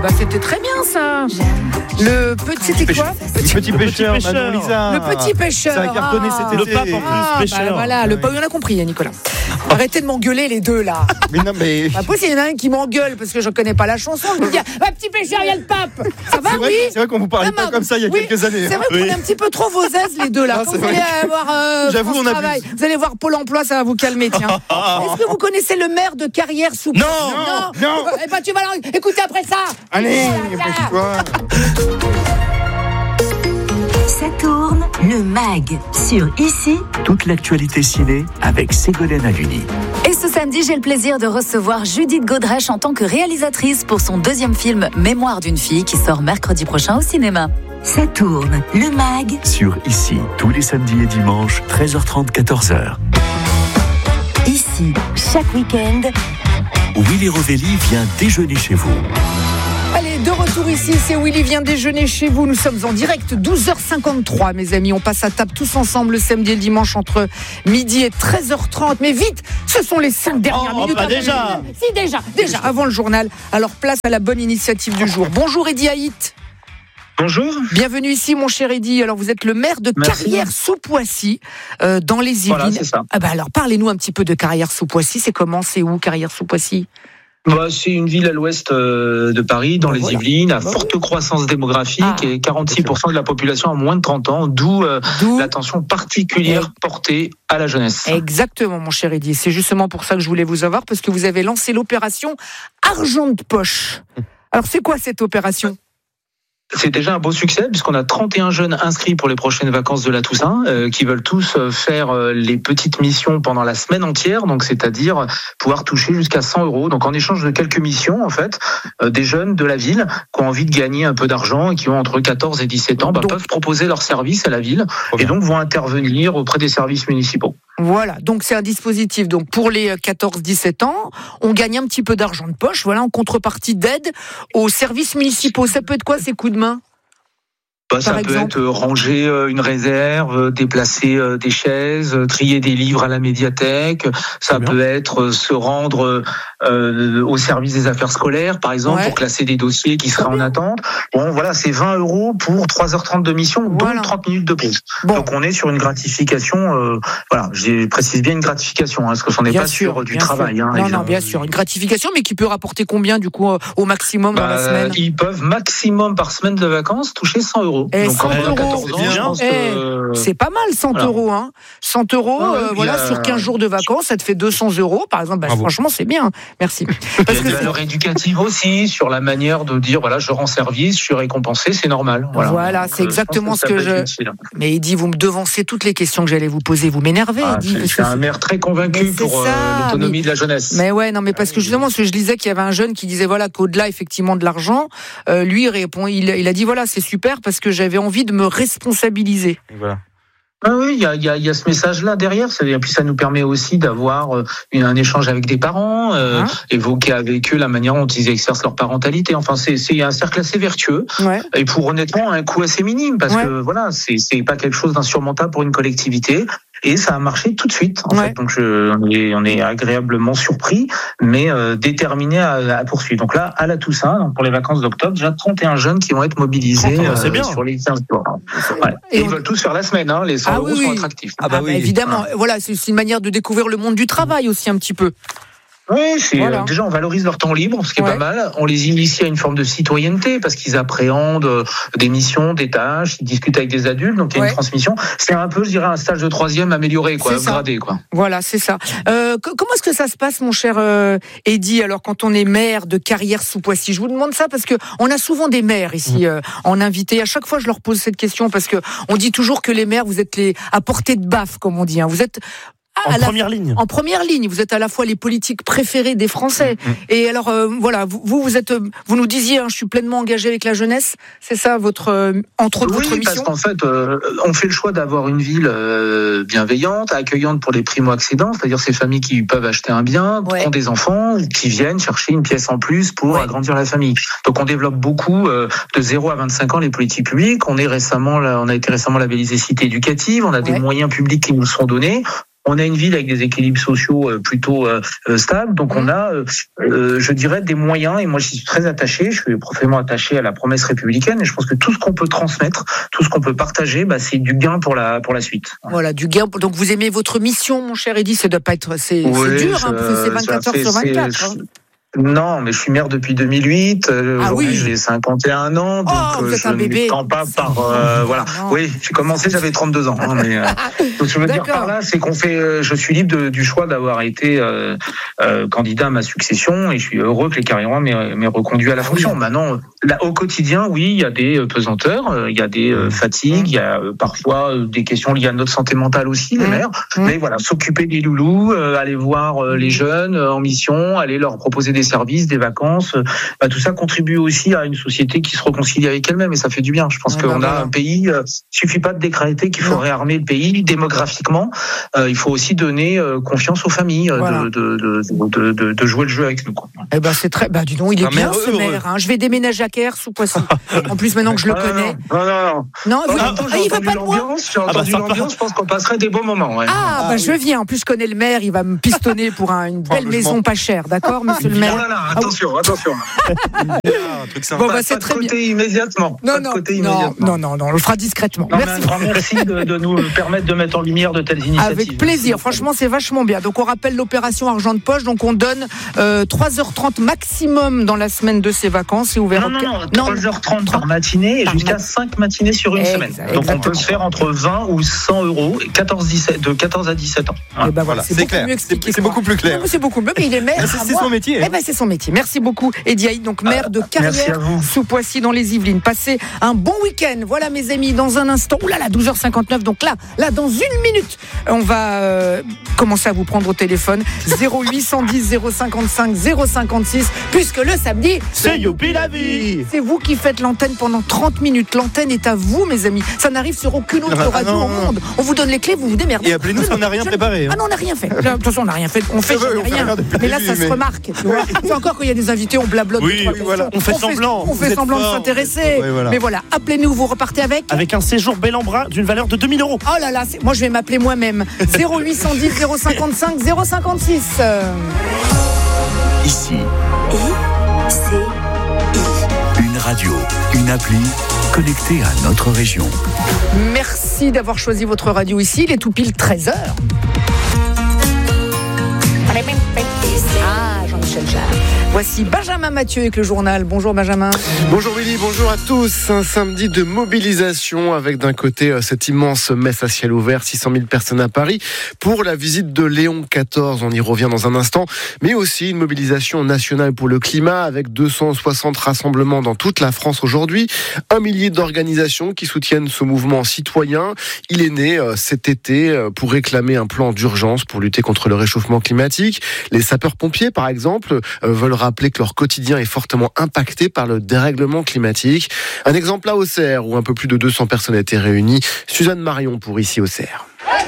Bah c'était très bien ça. Le petit, c'était quoi? Le petit pêcheur, Manon Lisa. Le petit pêcheur. Ça a cartonné cet été. Le pape en plus, pêcheur. Bah voilà, le pape, on a compris, Nicolas. Arrêtez de m'engueuler les deux là. Mais non, mais. Pas possible, il y en a un qui m'engueule parce que je connais pas la chanson. Je me dis, petit pêcheur, il y a le pape. Ça va, oui? C'est vrai qu'on vous parlait pas comme ça il y a quelques années. C'est vrai qu'on est un petit peu trop vos aises les deux là. Ah, Quand c'est vous allez avoir J'avoue, on travail, abuse. vous allez voir Pôle emploi, ça va vous calmer, tiens. Est-ce que vous connaissez le maire de Carrières-sous-Poissy? Non. Eh ben tu vas écouter après ça. Allez, Oh là là. dépêche-toi. Ça tourne, le MAG, sur Ici. Toute l'actualité ciné avec Ségolène Haluni. Et ce samedi, j'ai le plaisir de recevoir Judith Godrèche en tant que réalisatrice pour son deuxième film Mémoire d'une fille qui sort mercredi prochain au cinéma. Ça tourne, le MAG. Sur Ici, tous les samedis et dimanches, 13h30, 14h. Ici, chaque week-end. Willy Rovelli vient déjeuner chez vous. Allez, de retour ici, c'est Willy vient déjeuner chez vous. Nous sommes en direct, 12h53, mes amis. On passe à table tous ensemble le samedi et le dimanche entre midi et 13h30. Mais vite, ce sont les 5 dernières minutes. Pas déjà. Si, déjà, avant le journal. Alors, place à la bonne initiative du jour. Bonjour, Eddy Haït. Bonjour. Bienvenue ici, mon cher Eddy. Alors, vous êtes le maire de Carrières-sous-Poissy, dans les Yvelines. Voilà, c'est ça. Ah bah alors, parlez-nous un petit peu de Carrières-sous-Poissy. C'est comment, c'est où, Carrières-sous-Poissy? C'est une ville à l'ouest de Paris, dans les Yvelines, à forte croissance démographique et 46% de la population a moins de 30 ans, d'où l'attention particulière portée à la jeunesse. Exactement, mon cher Eddy. C'est justement pour ça que je voulais vous avoir, parce que vous avez lancé l'opération Argent de poche. Alors, c'est quoi cette opération ? C'est déjà un beau succès puisqu'on a 31 jeunes inscrits pour les prochaines vacances de la Toussaint qui veulent tous faire les petites missions pendant la semaine entière, donc c'est-à-dire pouvoir toucher jusqu'à 100 €. Donc en échange de quelques missions, en fait, des jeunes de la ville qui ont envie de gagner un peu d'argent et qui ont entre 14 et 17 ans peuvent proposer leur service à la ville et donc vont intervenir auprès des services municipaux. Voilà, donc c'est un dispositif. Donc pour les 14-17 ans, on gagne un petit peu d'argent de poche, voilà, en contrepartie d'aide aux services municipaux. Ça peut être quoi ces coups de main ? Ça peut être ranger une réserve, déplacer des chaises, trier des livres à la médiathèque. Ça peut être se rendre au service des affaires scolaires, par exemple, pour classer des dossiers qui seraient en attente. Bon, voilà, c'est 20 € pour 3h30 de mission, dont 30 minutes de pause. Donc on est sur une gratification. Voilà, je précise bien une gratification, parce que on n'est pas sur du travail. Non, bien sûr, une gratification, mais qui peut rapporter combien du coup au maximum dans la semaine ? Ils peuvent maximum par semaine de vacances toucher 100 €. Et donc, 100 €, c'est pas mal, 100 €. Hein. 100 €, sur 15 jours de vacances, ça te fait 200 €, par exemple. Franchement, c'est bien. Merci. Parce il y a des valeurs éducatives aussi, sur la manière de dire, voilà, je rends service, je suis récompensé, c'est normal. Voilà, c'est exactement ce que je... Mais Eddy, vous me devancez toutes les questions que j'allais vous poser. Vous m'énervez, Eddy. Je suis un maire très convaincu pour l'autonomie de la jeunesse. Mais ouais, non, mais parce que justement, je disais qu'il y avait un jeune qui disait, voilà, qu'au-delà, effectivement, de l'argent, lui, il a dit, voilà, c'est super parce que j'avais envie de me responsabiliser. Voilà. Oui, il y a ce message-là derrière. Et puis ça nous permet aussi d'avoir un échange avec des parents, évoquer avec eux la manière dont ils exercent leur parentalité. Enfin, c'est un cercle assez vertueux. Ouais. Et pour honnêtement un coût assez minime, parce que voilà, c'est pas quelque chose d'insurmontable pour une collectivité. Et ça a marché tout de suite, en fait. Donc on est agréablement surpris, mais déterminé à poursuivre. Donc là, à la Toussaint, donc pour les vacances d'octobre, déjà 31 jeunes qui vont être mobilisés sur les 15 jours. Ouais. Et ils veulent tous faire la semaine, les 100 € sont attractifs. Évidemment, voilà, c'est une manière de découvrir le monde du travail aussi un petit peu. Oui, déjà on valorise leur temps libre, ce qui est pas mal. On les initie à une forme de citoyenneté parce qu'ils appréhendent des missions, des tâches, ils discutent avec des adultes, donc il y a une transmission. C'est un peu, je dirais, un stage de 3e amélioré, upgradé, quoi. Voilà, c'est ça. Comment est-ce que ça se passe, mon cher Eddy, alors quand on est maire de Carrières-sous-Poissy? Je vous demande ça parce que on a souvent des maires ici en invité. À chaque fois, je leur pose cette question parce que on dit toujours que les maires, vous êtes à portée de baffe, comme on dit. Vous êtes en première ligne. En première ligne, vous êtes à la fois les politiques préférés des Français. Et alors, voilà, vous nous disiez, je suis pleinement engagé avec la jeunesse. C'est ça entre autres votre mission. Oui, parce qu'en fait, on fait le choix d'avoir une ville bienveillante, accueillante pour les primo-accédants, c'est-à-dire ces familles qui peuvent acheter un bien, ont des enfants, qui viennent chercher une pièce en plus pour agrandir la famille. Donc, on développe beaucoup de 0 à 25 ans les politiques publiques. On a été récemment labellisé cité éducative. On a des moyens publics qui nous sont donnés. On a une ville avec des équilibres sociaux plutôt stables, donc on a, je dirais, des moyens. Et moi, je suis très attaché. Je suis profondément attaché à la promesse républicaine. Et je pense que tout ce qu'on peut transmettre, tout ce qu'on peut partager, c'est du gain pour la suite. Voilà, du gain. Donc vous aimez votre mission, mon cher Eddy. Ça doit pas être, c'est dur, parce que c'est 24 heures sur 24. Non, mais je suis maire depuis 2008. Aujourd'hui, j'ai 51 ans, donc je ne tends pas par voilà. Oui, j'ai commencé, j'avais 32 ans. Mais donc je veux dire par là, c'est qu'on fait. Je suis libre du choix d'avoir été candidat à ma succession, et je suis heureux que les Cariérois m'aient reconduit à la fonction. Maintenant, là, au quotidien, oui, il y a des pesanteurs, il y a des fatigues, il y a parfois des questions liées à notre santé mentale aussi, les maires. Mais voilà, s'occuper des loulous, aller voir les jeunes en mission, aller leur proposer des services, des vacances, tout ça contribue aussi à une société qui se réconcilie avec elle-même, et ça fait du bien. Je pense qu'on a un pays, il suffit pas de décréter qu'il faut réarmer le pays démographiquement, il faut aussi donner confiance aux familles de jouer le jeu avec nous. Eh ben c'est très, dis donc, il est bien ce maire. Hein. Je vais déménager à Kers sous Poissy. En plus maintenant que je le connais. Non, il va pas de moi. J'ai entendu l'ambiance, je pense qu'on passerait des bons moments. Ouais. Je viens. En plus je connais le maire, il va me pistonner pour une belle maison pas chère, d'accord, monsieur le maire. Oh là là, attention. C'est très bien. Immédiatement. Non, on le fera discrètement. Merci. Un grand merci de nous permettre de mettre en lumière de telles initiatives. Avec plaisir, franchement c'est vachement bien. Donc on rappelle l'opération Argent de Poche, donc on donne 3h30 maximum dans la semaine de ces vacances. C'est ouvert. Non, 3h30 par matinée et jusqu'à 5 matinées sur une semaine. Donc on peut se faire entre 20 ou 100 euros, de 14 à 17 ans. Voilà, c'est clair. C'est beaucoup plus clair. C'est beaucoup mieux, mais il est maire. C'est son métier. C'est son métier. Merci beaucoup, Eddy Haït, donc maire de Carrières sous Poissy dans les Yvelines. Passez un bon week-end. Voilà mes amis, dans un instant, 12h59, donc là dans une minute, on va commencer à vous prendre au téléphone. 0810 055 056, puisque le samedi, c'est Youpi la vie. C'est vous qui faites l'antenne pendant 30 minutes. L'antenne est à vous, mes amis. Ça n'arrive sur aucune autre radio au monde. On vous donne les clés, vous vous démerdez. Et appelez-nous si on n'a rien préparé. Ah non, on n'a rien fait. De toute façon, on n'a rien fait. On fait rien. Mais là, ça se remarque. Tu vois. C'est encore quand il y a des invités, on blablote. Oui, voilà. On fait semblant. On fait semblant de s'intéresser. Mais voilà, appelez-nous, vous repartez avec un séjour Bel-en-Bras d'une valeur de 2000 €. Oh là là, moi je vais m'appeler moi-même. 0810 055 056. Ici. Une radio, une appli connectée à notre région. Merci d'avoir choisi votre radio ici. Il est tout pile 13h. Jean-Michel Jarre. Voici Benjamin Mathieu avec le journal. Bonjour Benjamin. Bonjour Willy, bonjour à tous. Un samedi de mobilisation avec d'un côté cette immense messe à ciel ouvert, 600 000 personnes à Paris pour la visite de Léon XIV. On y revient dans un instant. Mais aussi une mobilisation nationale pour le climat avec 260 rassemblements dans toute la France aujourd'hui. 1 millier d'organisations qui soutiennent ce mouvement citoyen. Il est né cet été pour réclamer un plan d'urgence pour lutter contre le réchauffement climatique. Les sapeurs-pompiers, par exemple, veulent rappeler que leur quotidien est fortement impacté par le dérèglement climatique. Un exemple à Auxerre, où un peu plus de 200 personnes étaient réunies. Suzanne Marion pour Ici Auxerre.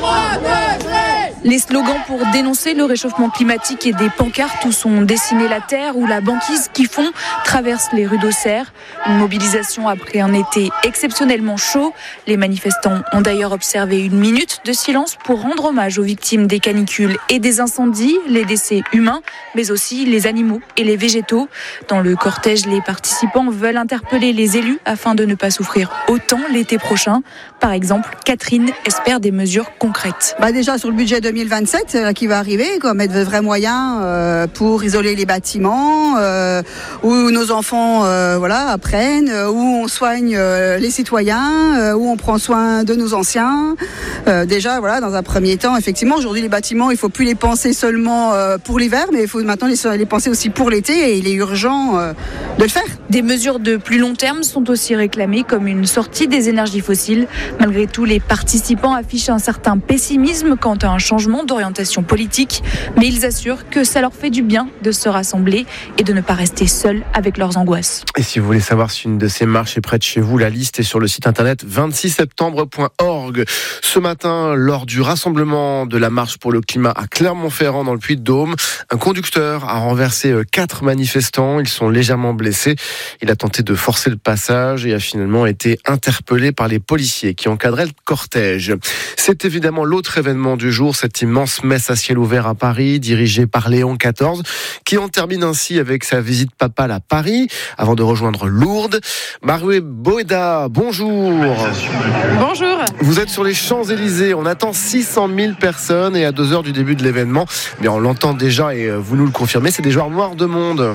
Les slogans pour dénoncer le réchauffement climatique et des pancartes où sont dessinées la terre ou la banquise qui fond traversent les rues d'Auxerre. Une mobilisation après un été exceptionnellement chaud. Les manifestants ont d'ailleurs observé 1 minute de silence pour rendre hommage aux victimes des canicules et des incendies, les décès humains, mais aussi les animaux et les végétaux. Dans le cortège, les participants veulent interpeller les élus afin de ne pas souffrir autant l'été prochain. Par exemple, Catherine espère des mesures concrètes. Déjà sur le budget 2027 qui va arriver, mettre de vrais moyens pour isoler les bâtiments, où nos enfants apprennent, où on soigne les citoyens, où on prend soin de nos anciens. Dans un premier temps, effectivement, aujourd'hui les bâtiments, il ne faut plus les penser seulement pour l'hiver, mais il faut maintenant les penser aussi pour l'été, et il est urgent de le faire. Des mesures de plus long terme sont aussi réclamées, comme une sortie des énergies fossiles. Malgré tout, les participants affichent un certain pessimisme quant à un changement d'orientation politique, mais ils assurent que ça leur fait du bien de se rassembler et de ne pas rester seuls avec leurs angoisses. Et si vous voulez savoir si une de ces marches est près de chez vous, la liste est sur le site internet 26septembre.org. Ce matin, lors du rassemblement de la marche pour le climat à Clermont-Ferrand dans le Puy-de-Dôme, un conducteur a renversé 4 manifestants. Ils sont légèrement blessés. blessé. Il a tenté de forcer le passage et a finalement été interpellé par les policiers qui encadraient le cortège. C'est évidemment l'autre événement du jour, cette immense messe à ciel ouvert à Paris, dirigée par Léon XIV, qui en termine ainsi avec sa visite papale à Paris, avant de rejoindre Lourdes. Marie Boeda, bonjour. Bonjour. Vous êtes sur les Champs-Élysées, on attend 600 000 personnes et à 2 heures du début de l'événement, mais on l'entend déjà et vous nous le confirmez, c'est des joueurs noirs de monde.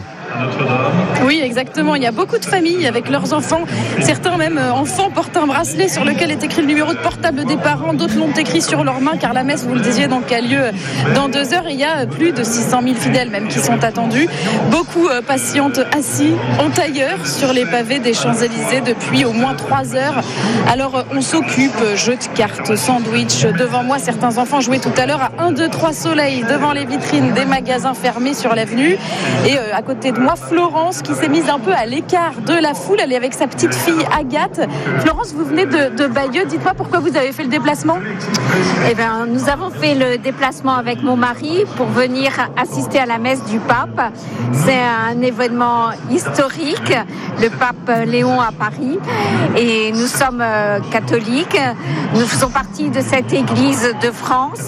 Oui, exactement. Il y a beaucoup de familles avec leurs enfants. Certains même enfants portent un bracelet sur lequel est écrit le numéro de portable des parents. D'autres l'ont écrit sur leurs mains car la messe, vous le disiez, donc a lieu dans 2 heures. Et il y a plus de 600 000 fidèles même qui sont attendus. Beaucoup patientent assis en tailleur sur les pavés des Champs-Élysées depuis au moins 3 heures. Alors on s'occupe, jeux de cartes, sandwich. Devant moi, certains enfants jouaient tout à l'heure à 1, 2, 3 soleils devant les vitrines des magasins fermés sur l'avenue. Et à côté de moi, Florence qui s'est mise un peu à l'écart de la foule. Elle est avec sa petite fille Agathe. Florence, vous venez de Bayeux. Dites-moi pourquoi vous avez fait le déplacement. Eh bien, nous avons fait le déplacement avec mon mari pour venir assister à la messe du pape. C'est un événement historique, le pape Léon à Paris. Et nous sommes catholiques. Nous faisons partie de cette église de France.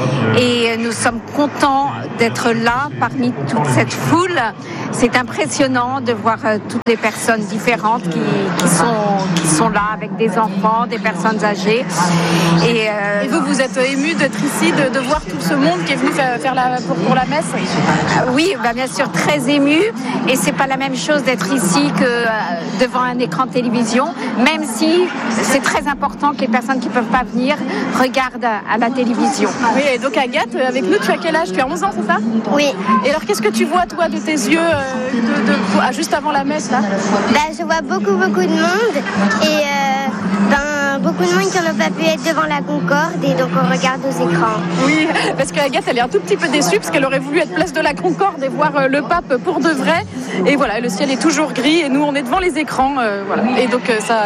Et nous sommes contents d'être là parmi toute cette foule. C'est impressionnant de voir toutes les personnes différentes qui sont là avec des enfants, des personnes âgées. Et vous êtes ému d'être ici, de voir tout ce monde qui est venu faire pour la messe? Oui, bien sûr, très ému. Et c'est pas la même chose d'être ici que devant un écran de télévision, même si c'est très important que les personnes qui peuvent pas venir regardent à la télévision. Oui, et donc Agathe, avec nous, tu as quel âge? Tu as 11 ans, c'est ça? Oui. Et alors, qu'est-ce que tu vois, toi, de tes yeux juste avant la messe, là? Je vois beaucoup de monde et beaucoup de monde qui n'ont pas pu être devant la Concorde et donc on regarde aux écrans. Oui, parce qu'Agathe, elle est un tout petit peu déçue parce qu'elle aurait voulu être place de la Concorde et voir le pape pour de vrai. Et voilà, le ciel est toujours gris et nous, on est devant les écrans. Voilà. Et donc,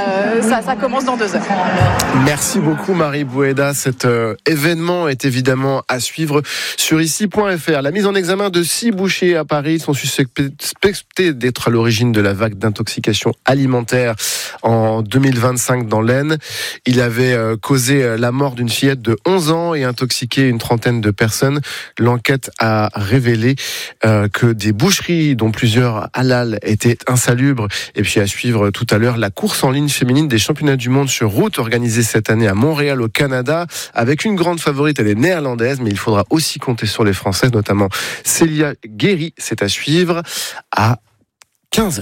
ça commence dans 2 heures. Merci beaucoup, Marie Boeda. Cet événement est évidemment à suivre sur ici.fr. La mise en examen de 6 bouchers à Paris sont suspectés d'être à l'origine de la vague d'intoxication alimentaire en 2025 dans l'Aisne. Il avait causé la mort d'une fillette de 11 ans et intoxiqué une trentaine de personnes. L'enquête a révélé que des boucheries, dont plusieurs halal, étaient insalubres. Et puis à suivre tout à l'heure la course en ligne féminine des championnats du monde sur route organisée cette année à Montréal au Canada. Avec une grande favorite, elle est néerlandaise, mais il faudra aussi compter sur les Françaises, notamment Célia Guéry. C'est à suivre à 15h.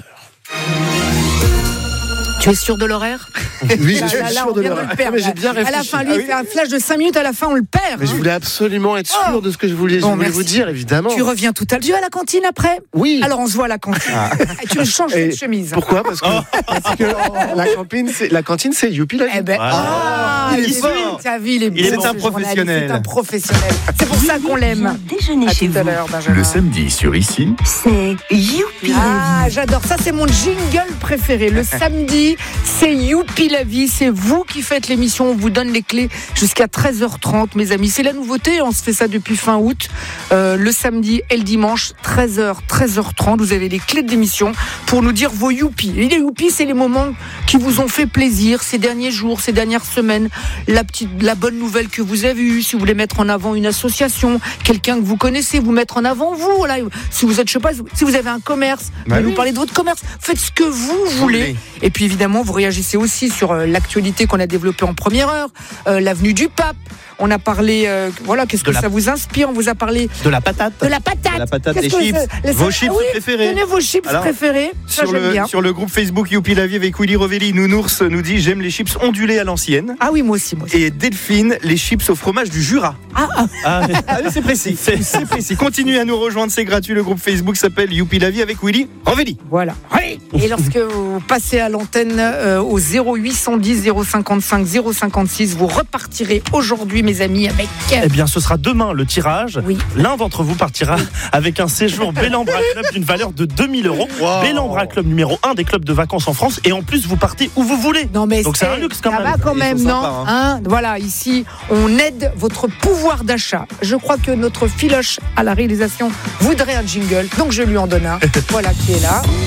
Tu es sûr de l'horaire? Oui, je suis sûr de l'horaire. Mais j'ai bien réfléchi. À la fin, lui, il fait un flash de 5 minutes, à la fin, on le perd. Mais je voulais absolument être sûr de ce que je voulais vous dire, évidemment. Tu reviens tout à l'heure. Tu vas à la cantine après? Oui. Alors, on se voit à la cantine. Tu me changes de chemise. Pourquoi? Parce que la cantine, c'est Youpi la vie. Eh ben, il est fort. Ta vie, il est un professionnel. C'est un professionnel. C'est pour ça qu'on l'aime. Déjeuner chez vous. Le samedi sur ici, c'est Youpi la vie. Ah, j'adore. Ça, c'est mon jingle préféré. Le samedi, c'est Youpi la vie. C'est vous qui faites l'émission. On vous donne les clés jusqu'à 13h30, mes amis. C'est la nouveauté. On se fait ça depuis fin août. Le samedi et le dimanche, 13h, 13h30. Vous avez les clés de l'émission pour nous dire vos Youpi. Et les Youpi, c'est les moments qui vous ont fait plaisir ces derniers jours, ces dernières semaines. La bonne nouvelle que vous avez eue. Si vous voulez mettre en avant une association, quelqu'un que vous connaissez, vous mettre en avant vous. Voilà. Si vous êtes, je sais pas, si vous avez un commerce, vous nous parlez de votre commerce. Faites ce que vous voulez. Et puis évidemment, vous réagissez aussi sur l'actualité qu'on a développée en première heure, l'avenue du Pape. On a parlé, qu'est-ce que ça vous inspire? On vous a parlé de la patate. De la patate. De la patate, des chips. Vos chips préférés. Donnez vos chips préférés. Sur le groupe Facebook Youpi la vie avec Willy Rovelli, Nounours nous dit j'aime les chips ondulés à l'ancienne. Ah oui, moi aussi. Et Delphine, les chips au fromage du Jura. C'est précis. C'est précis. Continuez à nous rejoindre, c'est gratuit. Le groupe Facebook s'appelle Youpi la vie avec Willy Rovelli. Voilà. Et lorsque vous passez à l'antenne au 0810 055 056, vous repartirez aujourd'hui, mes amis, avec... Eh bien, ce sera demain le tirage. Oui. L'un d'entre vous partira avec un séjour Bellambra Club d'une valeur de 2000 €. Wow. Bellambra Club numéro 1 des clubs de vacances en France. Et en plus, vous partez où vous voulez. Non, mais donc c'est un luxe quand même. Ça va quand même, non sympas, Voilà, ici, on aide votre pouvoir d'achat. Je crois que notre filoche à la réalisation voudrait un jingle. Donc, je lui en donne un. Voilà qui est là.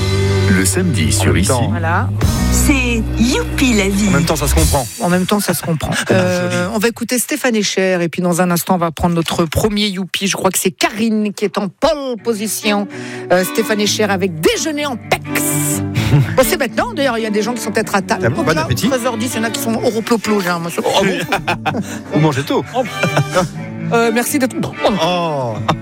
Le samedi sur Ici. Voilà. C'est Youpi la vie. En même temps, ça se comprend. En même temps, ça se comprend. On va écouter Stéphane Echer et puis dans un instant, on va prendre notre premier Youpi. Je crois que c'est Karine qui est en pole position. Stéphane Echer avec Déjeuner en Pex. Bon, c'est maintenant. D'ailleurs, il y a des gens qui sont peut-être à table. Bon appétit. 13h10, il y en a qui sont au replo-plo. Vous mangez tôt. Merci d'être... Oh.